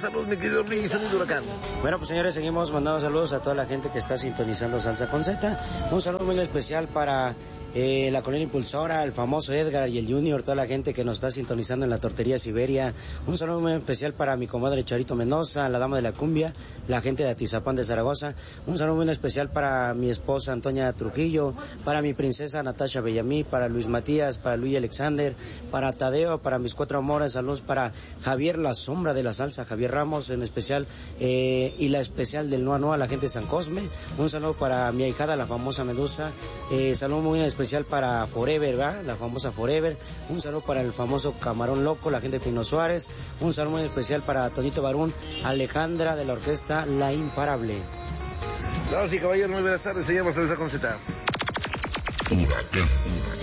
saludos, mi querido Luis, sonido huracán. Bueno, pues señores, seguimos mandando saludos a toda la gente que está sintonizando Salsa con Z. Un saludo muy especial para la colonia impulsora, el famoso Edgar y el Junior, toda la gente que nos está sintonizando en la tortería Siberia. Un saludo muy especial para mi comadre Charito Mendoza, la dama de la cumbia, la gente de Atizapán de Zaragoza. Un saludo muy especial para mi esposa Antonia Trujillo, para mi princesa Natasha Bellamí, para Luis Matías, para Luis Alexander, para Tadeo, para mis 4 amores. Saludos para Javier, la sombra de la salsa, Javier Ramos en especial, y la especial del Noa Noa, la gente de San Cosme. Un saludo para mi ahijada, la famosa Medusa. Saludo muy especial para Forever, ¿verdad? La famosa Forever. Un saludo para el famoso Camarón Loco, la gente de Pino Suárez. Un saludo muy especial para Tonito Barún, Alejandra de la orquesta La Imparable. Damas y caballeros, muy buenas tardes, se llama Salsa con Z.